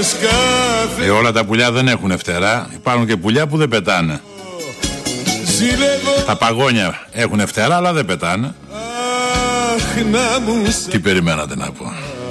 Όλα τα πουλιά δεν έχουν φτερά. Υπάρχουν και πουλιά που δεν πετάνε. Τα παγόνια έχουν φτερά αλλά δεν πετάνε. Τι περιμένατε να πω.